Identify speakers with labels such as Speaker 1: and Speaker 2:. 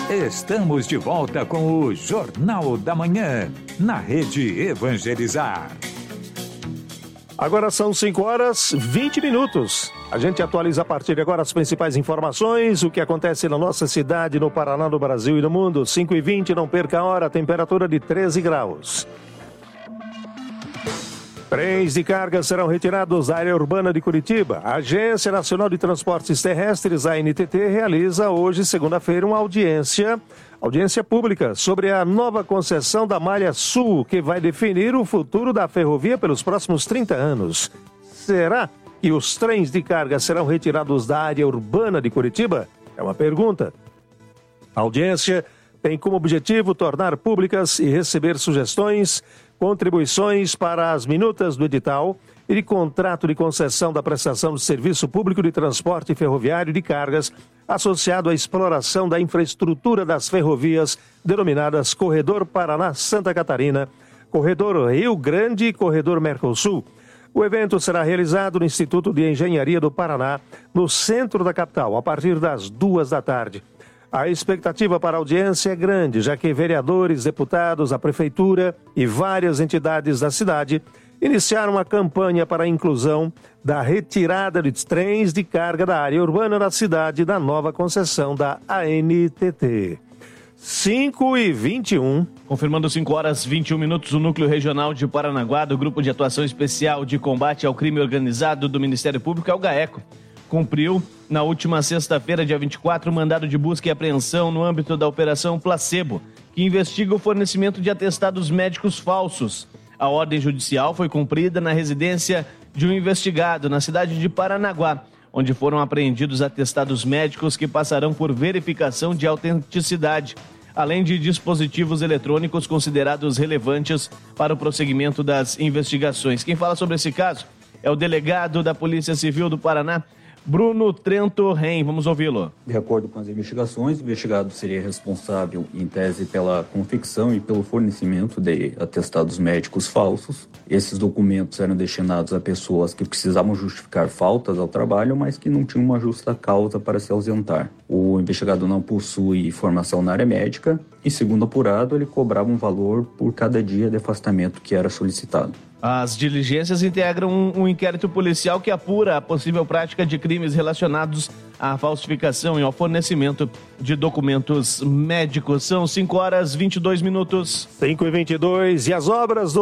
Speaker 1: Estamos de volta com o Jornal da Manhã, na Rede Evangelizar.
Speaker 2: Agora são 5h20. A gente atualiza a partir de agora as principais informações, o que acontece na nossa cidade, no Paraná, no Brasil e no mundo. 5h20, não perca a hora, temperatura de 13 graus. Trens de carga serão retirados da área urbana de Curitiba. A Agência Nacional de Transportes Terrestres, ANTT, realiza hoje, segunda-feira, uma audiência pública sobre a nova concessão da Malha Sul, que vai definir o futuro da ferrovia pelos próximos 30 anos. Será que os trens de carga serão retirados da área urbana de Curitiba? É uma pergunta. A audiência tem como objetivo tornar públicas e receber sugestões, contribuições para as minutas do edital e de contrato de concessão da prestação de serviço público de transporte ferroviário de cargas associado à exploração da infraestrutura das ferrovias denominadas Corredor Paraná-Santa Catarina, Corredor Rio Grande e Corredor Mercosul. O evento será realizado no Instituto de Engenharia do Paraná, no centro da capital, a partir das 14h. A expectativa para a audiência é grande, já que vereadores, deputados, a prefeitura e várias entidades da cidade iniciaram uma campanha para a inclusão da retirada de trens de carga da área urbana da cidade da nova concessão da ANTT. 5h21.
Speaker 3: Confirmando 5h21, o Núcleo Regional de Paranaguá, do Grupo de Atuação Especial de Combate ao Crime Organizado do Ministério Público, é o GAECO, cumpriu na última sexta-feira, dia 24, mandado de busca e apreensão no âmbito da Operação Placebo, que investiga o fornecimento de atestados médicos falsos. A ordem judicial foi cumprida na residência de um investigado na cidade de Paranaguá, onde foram apreendidos atestados médicos que passarão por verificação de autenticidade, além de dispositivos eletrônicos considerados relevantes para o prosseguimento das investigações. Quem fala sobre esse caso é o delegado da Polícia Civil do Paraná, Bruno Trento Ren. Vamos ouvi-lo.
Speaker 4: De acordo com as investigações, o investigado seria responsável, em tese, pela confecção e pelo fornecimento de atestados médicos falsos. Esses documentos eram destinados a pessoas que precisavam justificar faltas ao trabalho, mas que não tinham uma justa causa para se ausentar. O investigado não possui formação na área médica e, segundo apurado, ele cobrava um valor por cada dia de afastamento que era solicitado.
Speaker 3: As diligências integram um inquérito policial que apura a possível prática de crimes relacionados à falsificação e ao fornecimento de documentos médicos. São 5h22.
Speaker 2: 5h22 e as obras do